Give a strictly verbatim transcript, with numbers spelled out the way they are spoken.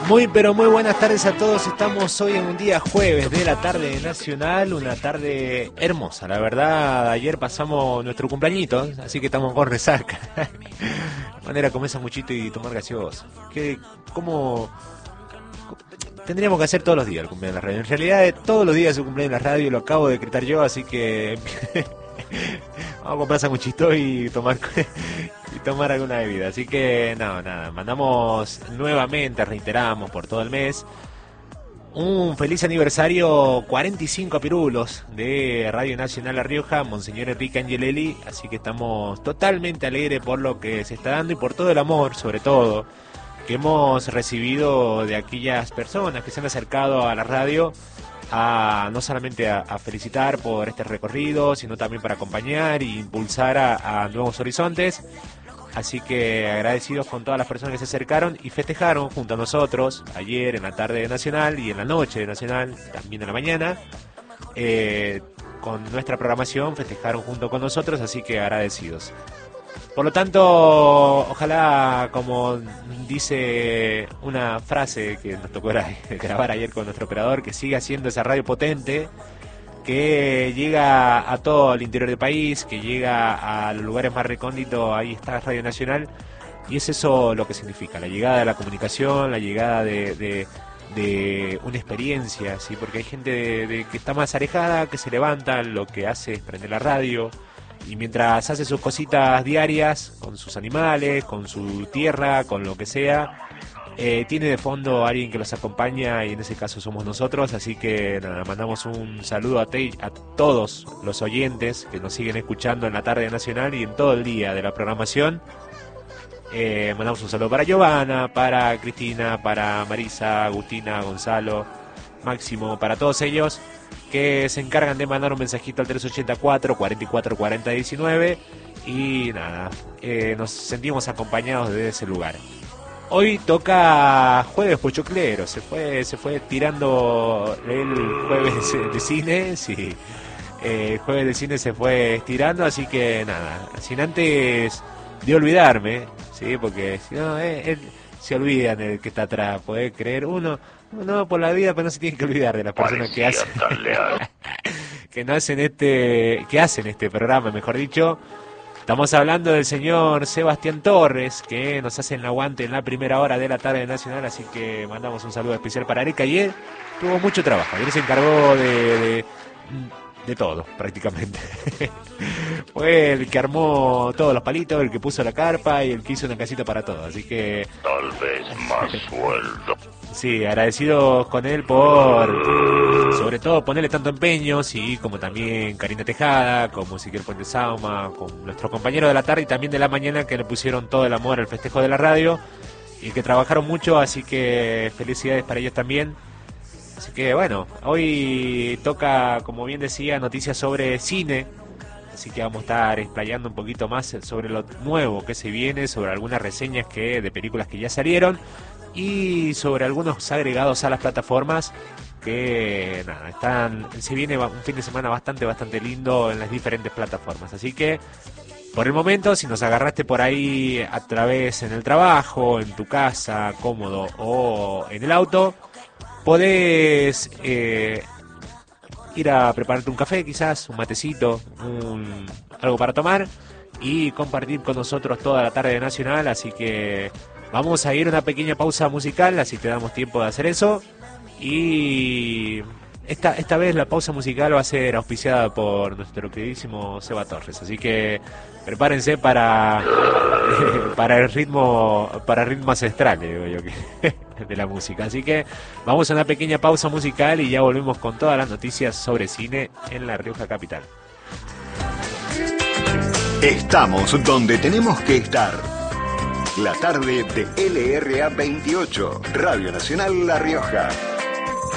Muy pero muy buenas tardes a todos. Estamos hoy en un día jueves de la tarde nacional, una tarde hermosa, la verdad. Ayer pasamos nuestro cumpleañito, así que estamos con resaca. De manera comer sanguchito y tomar gaseosa. Que como tendríamos que hacer todos los días el cumpleaños en la radio. En realidad todos los días es el cumpleaños en la radio, lo acabo de decretar yo, así que vamos a comprar sanguchito y tomar y tomar alguna bebida. Así que no, nada, mandamos nuevamente, reiteramos por todo el mes, un feliz aniversario cuarenta y cinco a Pirulos de Radio Nacional La Rioja, Monseñor Enrique Angelelli. Así que estamos totalmente alegres por lo que se está dando y por todo el amor, sobre todo, que hemos recibido de aquellas personas que se han acercado a la radio, a no solamente a, a felicitar por este recorrido, sino también para acompañar e impulsar a, a nuevos horizontes. Así que agradecidos con todas las personas que se acercaron y festejaron junto a nosotros ayer en la tarde de Nacional y en la noche de Nacional, también en la mañana, eh, con nuestra programación, festejaron junto con nosotros, así que agradecidos. Por lo tanto, ojalá, como dice una frase que nos tocó grabar ayer con nuestro operador, que siga siendo esa radio potente, que llega a todo el interior del país, que llega a los lugares más recónditos. Ahí está Radio Nacional, y es eso lo que significa, la llegada de la comunicación, la llegada de, de, de una experiencia, ¿sí? Porque hay gente de, de que está más alejada, que se levanta, lo que hace es prender la radio, y mientras hace sus cositas diarias, con sus animales, con su tierra, con lo que sea, eh, tiene de fondo a alguien que los acompaña, y en ese caso somos nosotros. Así que nada, mandamos un saludo a, te, a todos los oyentes que nos siguen escuchando en la tarde nacional y en todo el día de la programación. Eh, mandamos un saludo para Giovanna, para Cristina, para Marisa, Agustina, Gonzalo, Máximo, para todos ellos que se encargan de mandar un mensajito al tres ochenta y cuatro, cuarenta y cuatro, cuarenta, diecinueve. Y nada, eh, nos sentimos acompañados desde ese lugar. Hoy toca Jueves Pochoclero, se fue se fue tirando el jueves de cine, sí, eh, Jueves de cine se fue estirando, así que nada, sin antes de olvidarme, sí, porque si no, eh, él, se olvidan el que está atrás, podés creer, uno, uno por la vida, pero no se tiene que olvidar de las personas que hacen, que no hacen este, que hacen este programa, mejor dicho. Estamos hablando del señor Sebastián Torres, que nos hace el aguante en la primera hora de la tarde nacional, así que mandamos un saludo especial para Erika. Ayer tuvo mucho trabajo, ayer se encargó de, de, de todo, prácticamente. Fue el que armó todos los palitos, el que puso la carpa y el que hizo una casita para todos, así que... Tal vez más sueldo. Sí, agradecidos con él por, sobre todo, ponerle tanto empeño, sí, como también Karina Tejada, como Siquier Puente Sauma, con nuestros compañeros de la tarde y también de la mañana, que le pusieron todo el amor al festejo de la radio y que trabajaron mucho, así que felicidades para ellos también. Así que bueno, hoy toca, como bien decía, noticias sobre cine, así que vamos a estar explayando un poquito más sobre lo nuevo que se viene, sobre algunas reseñas que de películas que ya salieron, y sobre algunos agregados a las plataformas que nada, están, se viene un fin de semana bastante bastante lindo en las diferentes plataformas. Así que por el momento, si nos agarraste por ahí a través en el trabajo, en tu casa, cómodo, o en el auto, podés eh, ir a prepararte un café, quizás un matecito, un, algo para tomar y compartir con nosotros toda la tarde nacional. Así que vamos a ir a una pequeña pausa musical, así te damos tiempo de hacer eso. Y esta esta vez la pausa musical va a ser auspiciada por nuestro queridísimo Seba Torres. Así que prepárense para para el ritmo para el ritmo ancestral, digo yo, que de la música. Así que vamos a una pequeña pausa musical y ya volvemos con todas las noticias sobre cine en La Rioja capital. Estamos donde tenemos que estar. La tarde de L R A veintiocho, Radio Nacional La Rioja.